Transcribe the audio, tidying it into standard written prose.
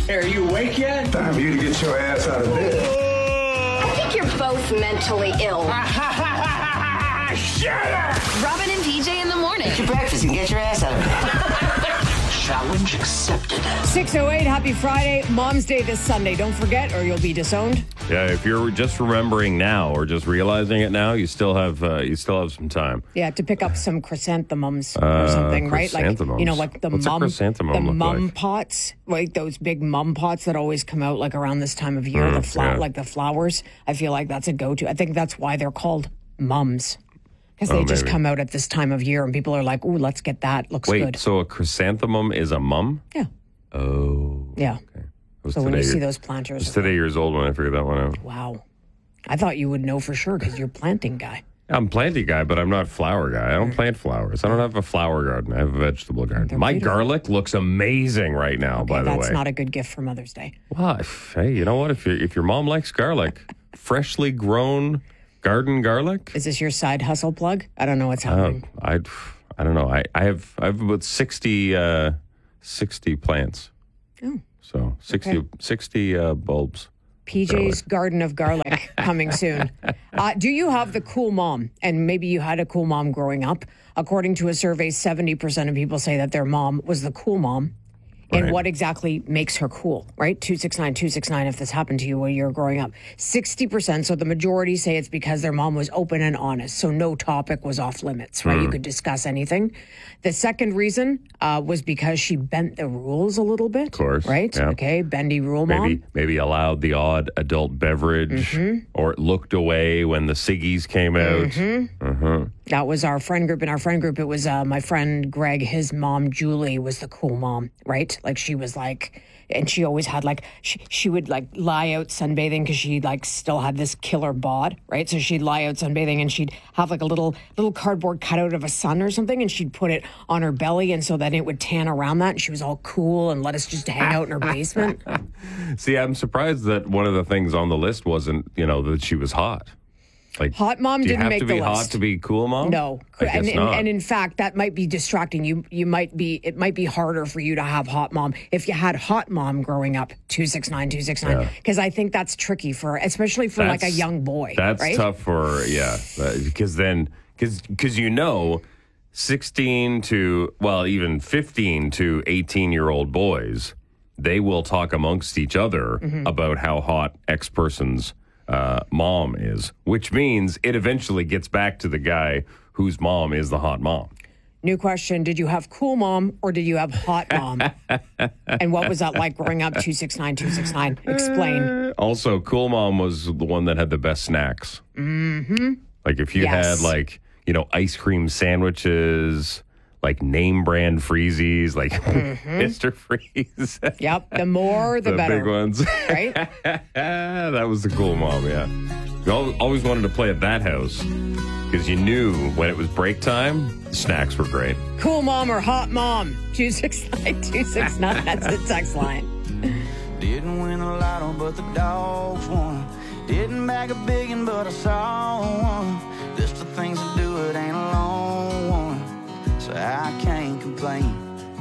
Hey, are you awake yet? Time for you to get your ass out of bed. I think you're both mentally ill. Shut up! Robin and PJ in the morning. Eat your breakfast and get your ass out of bed. Challenge accepted. 6:08, happy Friday. Mom's Day this Sunday. Don't forget or you'll be disowned. Yeah, if you're just remembering now or just realizing it now, you still have some time. Yeah, to pick up some chrysanthemums or something, right? Like, chrysanthemums. you know, like the What's a chrysanthemum the look mum like? pots, like those big mum pots that always come out like around this time of year, like the flowers. I feel like that's a go-to. I think that's why they're called mums. Because they just maybe. come out at this time of year and people are like, ooh, let's get that. Looks Wait, good. so a chrysanthemum is a mum? Yeah. Oh. Yeah. Okay. I was So when you today- see those I planters. was today years old when I figured that one out. Wow. I thought you would know for sure because you're a planting guy. I'm a planty guy, but I'm not a flower guy. I don't plant flowers. I don't have a flower garden. I have a vegetable garden. They're My beautiful. garlic looks amazing right now, by the way. That's not a good gift for Mother's Day. Well, hey, you know what? If your mom likes garlic, freshly grown garden garlic, Is this your side hustle plug? I don't know what's happening. I don't know. I have about 60 plants. Oh. So 60 bulbs. PJ's Garden of Garlic coming soon. Do you have the cool mom? And maybe you had a cool mom growing up. According to a survey, 70% of people say that their mom was the cool mom. And Right. what exactly makes her cool, right? 269 if this happened to you when you were growing up. 60%, so the majority say it's because their mom was open and honest, so no topic was off limits, right? You could discuss anything. The second reason was because she bent the rules a little bit. Of course, Right? yeah. Okay, bendy rule mom. Maybe allowed the odd adult beverage or looked away when the ciggies came out. That was our friend group. In our friend group, it was my friend Greg, his mom, Julie, was the cool mom, right? Like she was like, and she always had like, she would like lie out sunbathing because she like still had this killer bod, right? So she'd lie out sunbathing and she'd have like a little cardboard cutout of a sun or something and she'd put it on her belly and so then it would tan around that and she was all cool and let us just hang out in her basement. See, I'm surprised that one of the things on the list wasn't, that she was hot. Like, Hot mom do you didn't have make to the be list. hot to be cool mom? No, I guess not. and in fact, that might be distracting. It might be harder for you to have hot mom if you had hot mom growing up. 269 because I think that's tricky especially for like a young boy. That's right? tough for because 16 to even 15 to 18-year-old boys, they will talk amongst each other about how hot X person's mom is, which means it eventually gets back to the guy whose mom is the hot mom. New question: did you have cool mom or did you have hot mom? And what was that like growing up? 269. Explain. Also, cool mom was the one that had the best snacks. Mm-hmm. Like if you had ice cream sandwiches, like name brand freezies, like Mr. Freeze. Yep, the more the better. Big ones. Right? That was the cool mom, yeah. We always wanted to play at that house because you knew when it was break time, the snacks were great. Cool mom or hot mom? 269. That's the text line. Didn't win a lotto, but the dogs won. Didn't bag a biggin', but I saw